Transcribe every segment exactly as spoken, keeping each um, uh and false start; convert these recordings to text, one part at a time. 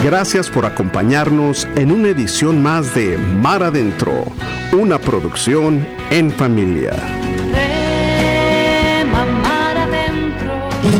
Gracias por acompañarnos en una edición más de Mar Adentro, una producción en familia. Rema mar adentro.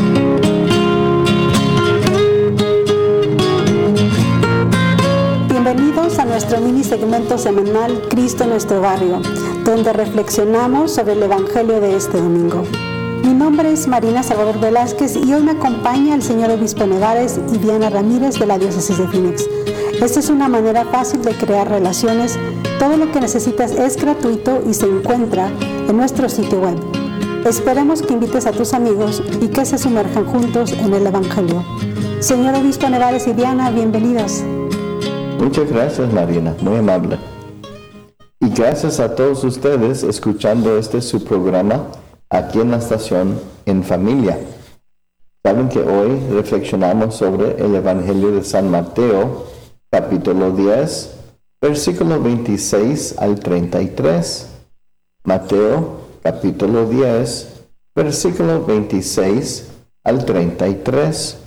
Bienvenidos a nuestro mini segmento semanal Cristo en nuestro barrio, donde reflexionamos sobre el Evangelio de este domingo. Mi nombre es Marina Salvador Velázquez y hoy me acompaña el señor Obispo Nevares y Diana Ramírez de la Diócesis de Phoenix. Esta es una manera fácil de crear relaciones. Todo lo que necesitas es gratuito y se encuentra en nuestro sitio web. Esperemos que invites a tus amigos y que se sumerjan juntos en el Evangelio. Señor Obispo Nevares y Diana, bienvenidos. Muchas gracias, Marina, muy amable. Y gracias a todos ustedes escuchando este su programa aquí en la estación En Familia. Saben que hoy reflexionamos sobre el Evangelio de San Mateo, capítulo diez, versículo veintiséis al treinta y tres. Mateo, capítulo diez, versículo veintiséis al treinta y tres.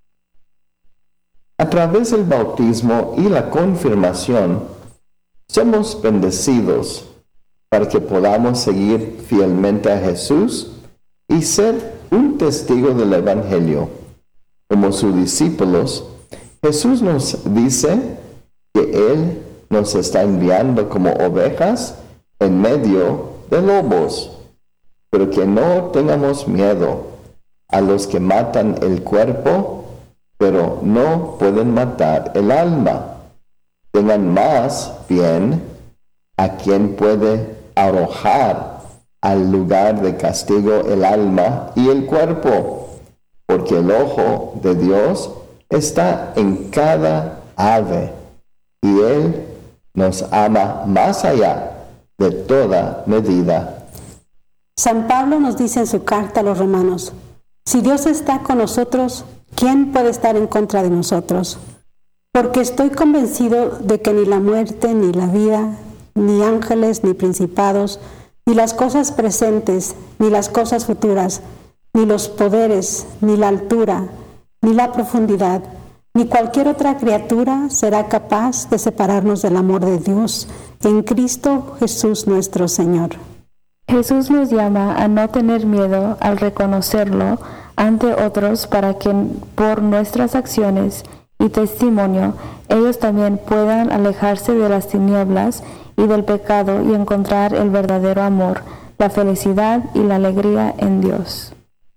A través del bautismo y la confirmación, somos bendecidos para que podamos seguir fielmente a Jesús y ser un testigo del Evangelio. Como sus discípulos, Jesús nos dice que Él nos está enviando como ovejas en medio de lobos, pero que no tengamos miedo a los que matan el cuerpo, pero no pueden matar el alma. Tengan más bien a quien puede arrojar al lugar de castigo el alma y el cuerpo, porque el ojo de Dios está en cada ave, y Él nos ama más allá de toda medida. San Pablo nos dice en su carta a los romanos: si Dios está con nosotros, ¿quién puede estar en contra de nosotros? Porque estoy convencido de que ni la muerte, ni la vida, ni ángeles, ni principados, ni las cosas presentes, ni las cosas futuras, ni los poderes, ni la altura, ni la profundidad, ni cualquier otra criatura será capaz de separarnos del amor de Dios en Cristo Jesús nuestro Señor. Jesús nos llama a no tener miedo al reconocerlo ante otros para que por nuestras acciones y testimonio ellos también puedan alejarse de las tinieblas y del pecado y encontrar el verdadero amor, la felicidad y la alegría en Dios.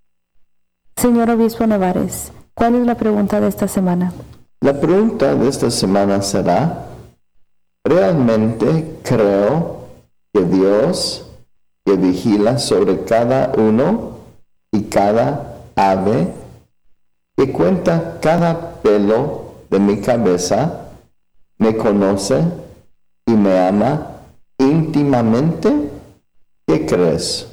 Señor Obispo Nevares, ¿cuál es la pregunta de esta semana? La pregunta de esta semana será: ¿realmente creo que Dios, que vigila sobre cada uno y cada ave, que cuenta cada pelo de mi cabeza, me conoce y me ama íntimamente? ¿Qué crees?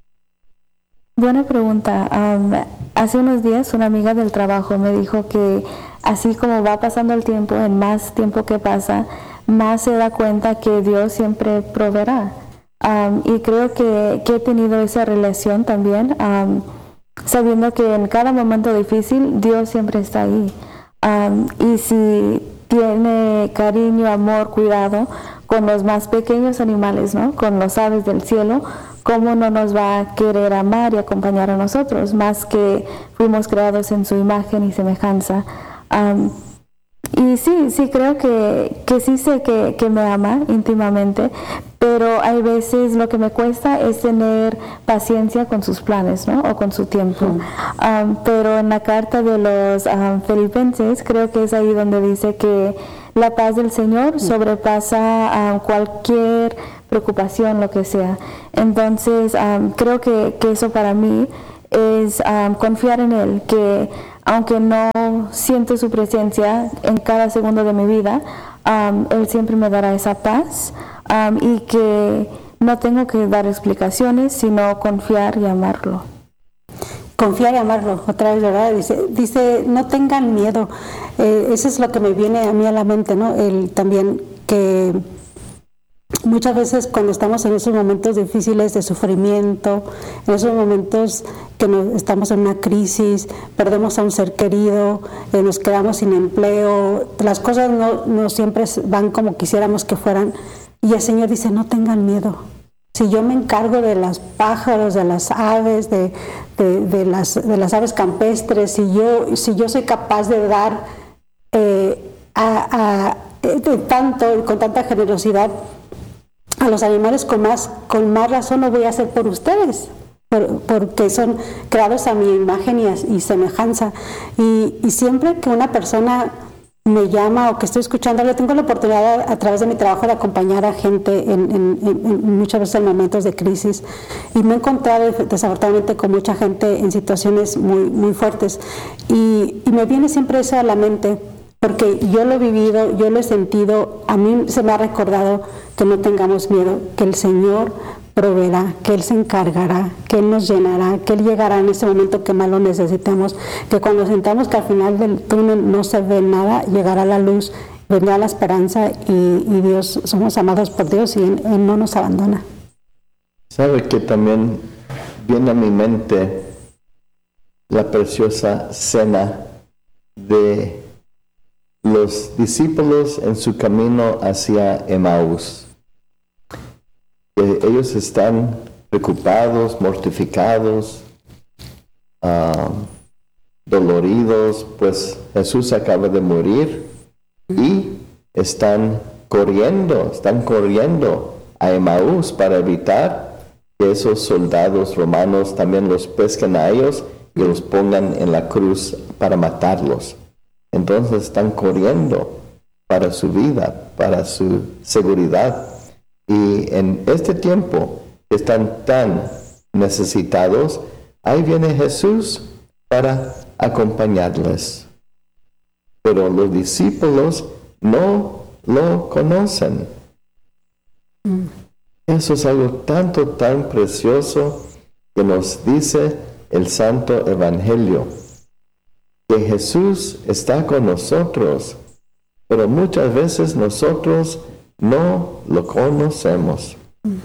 Buena pregunta. Um, hace unos días una amiga del trabajo me dijo que así como va pasando el tiempo, en más tiempo que pasa, más se da cuenta que Dios siempre proveerá. Um, y creo que, que he tenido esa relación también, um, sabiendo que en cada momento difícil Dios siempre está ahí. Um, y si tiene cariño, amor, cuidado con los más pequeños animales, ¿no? Con los aves del cielo, ¿cómo no nos va a querer amar y acompañar a nosotros? Más que fuimos creados en su imagen y semejanza. Um, y sí, sí creo que, que sí sé que, que me ama íntimamente, pero hay veces lo que me cuesta es tener paciencia con sus planes, ¿no? O con su tiempo. Mm. Um, pero en la carta de los um, Filipenses creo que es ahí donde dice que la paz del Señor sobrepasa um, cualquier preocupación, lo que sea. Entonces, um, creo que, que eso para mí es um, confiar en Él, que aunque no siento su presencia en cada segundo de mi vida, um, Él siempre me dará esa paz, um, y que no tengo que dar explicaciones, sino confiar y amarlo. Confiar y amarlo, otra vez, ¿verdad? Dice, dice no tengan miedo. Eh, eso es lo que me viene a mí a la mente, ¿no? El, también que muchas veces cuando estamos en esos momentos difíciles de sufrimiento, en esos momentos que nos, estamos en una crisis, perdemos a un ser querido, eh, nos quedamos sin empleo, las cosas no, no siempre van como quisiéramos que fueran, y el Señor dice, no tengan miedo. Si yo me encargo de los pájaros, de las aves, de, de, de, las, de las aves campestres, si yo, si yo soy capaz de dar eh, a, a, de tanto, con tanta generosidad a los animales, con más, con más razón lo voy a hacer por ustedes, por, porque son creados a mi imagen y, a, y semejanza. Y, y siempre que una persona me llama o que estoy escuchando, yo tengo la oportunidad a, a través de mi trabajo de acompañar a gente en, en, en, en muchas veces en momentos de crisis, y me he encontrado desafortunadamente con mucha gente en situaciones muy, muy fuertes, y, y me viene siempre eso a la mente, porque yo lo he vivido, yo lo he sentido, a mí se me ha recordado que no tengamos miedo, que el Señor proveerá, que Él se encargará, que Él nos llenará, que Él llegará en ese momento que más lo necesitemos, que cuando sintamos que al final del túnel no se ve nada, llegará la luz, vendrá la esperanza, y, y Dios, somos amados por Dios y Él, Él no nos abandona. Sabe que también viene a mi mente la preciosa cena de los discípulos en su camino hacia Emaús. Que ellos están preocupados, mortificados, uh, doloridos, pues Jesús acaba de morir, y están corriendo, están corriendo a Emaús para evitar que esos soldados romanos también los pesquen a ellos y los pongan en la cruz para matarlos. Entonces están corriendo para su vida, para su seguridad. Y en este tiempo están tan necesitados, ahí viene Jesús para acompañarles. Pero los discípulos no lo conocen. Mm. Eso es algo tanto, tan precioso que nos dice el Santo Evangelio. Que Jesús está con nosotros, pero muchas veces nosotros no lo conocemos.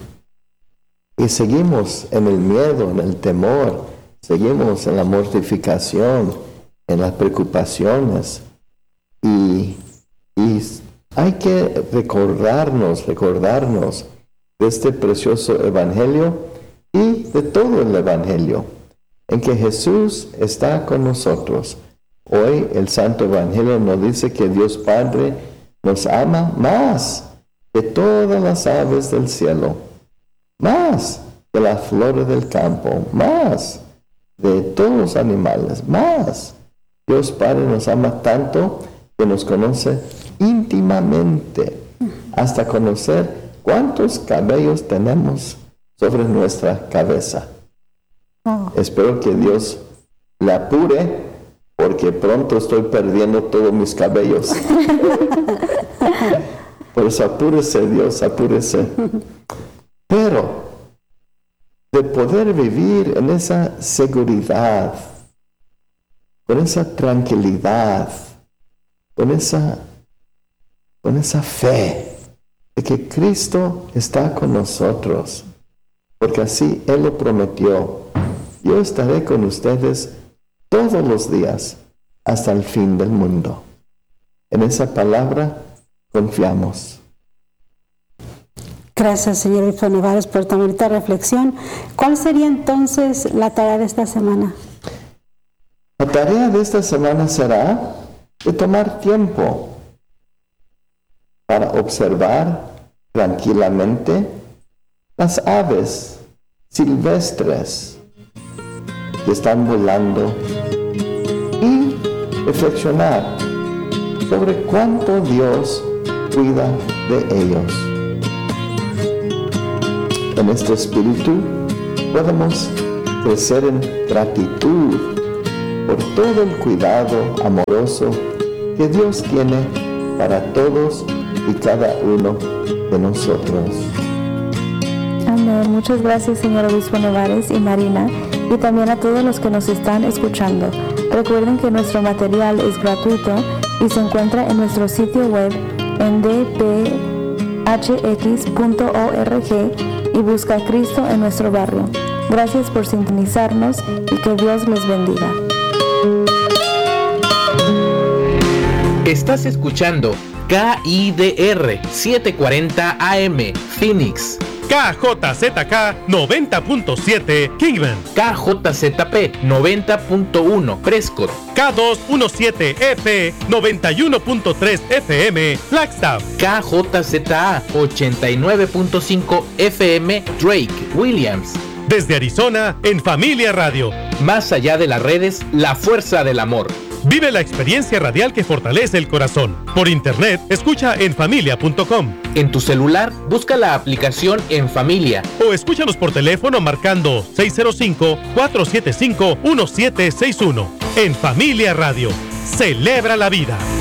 Y seguimos en el miedo, en el temor, seguimos en la mortificación, en las preocupaciones. Y, y hay que recordarnos, recordarnos de este precioso Evangelio y de todo el Evangelio, en que Jesús está con nosotros. Hoy el Santo Evangelio nos dice que Dios Padre nos ama más que todas las aves del cielo, más que las flores del campo, más de todos los animales, más. Dios Padre nos ama tanto que nos conoce íntimamente, hasta conocer cuántos cabellos tenemos sobre nuestra cabeza. Oh. Espero que Dios le apure, porque pronto estoy perdiendo todos mis cabellos. Por eso apúrese, Dios, apúrese. Pero de poder vivir en esa seguridad, con esa tranquilidad, con esa, con esa fe de que Cristo está con nosotros, porque así Él lo prometió. Yo estaré con ustedes todos los días hasta el fin del mundo. En esa palabra confiamos. Gracias, señor Obispo Nevares, por tan bonita reflexión. ¿Cuál sería entonces la tarea de esta semana? La tarea de esta semana será de tomar tiempo para observar tranquilamente las aves silvestres que están volando y reflexionar sobre cuánto Dios cuida de ellos. En este espíritu podemos crecer en gratitud por todo el cuidado amoroso que Dios tiene para todos y cada uno de nosotros. Amén. Muchas gracias, señor Obispo Nevares y Marina, y también a todos los que nos están escuchando. Recuerden que nuestro material es gratuito y se encuentra en nuestro sitio web en d p h x punto org y busca a Cristo en nuestro barrio. Gracias por sintonizarnos y que Dios les bendiga. Estás escuchando K I D R setecientos cuarenta A M Phoenix, K J Z K noventa punto siete Kingman, K J Z P noventa punto uno Prescott, K doscientos diecisiete F noventa y uno punto tres F M Flagstaff, K J Z A ochenta y nueve punto cinco F M Drake Williams. Desde Arizona, en Familia Radio. Más allá de las redes, la fuerza del amor. Vive la experiencia radial que fortalece el corazón. Por internet, escucha en familia punto com. En tu celular, busca la aplicación En Familia. O escúchanos por teléfono marcando seis cero cinco, cuatro siete cinco, uno siete seis uno. En Familia Radio. Celebra la vida.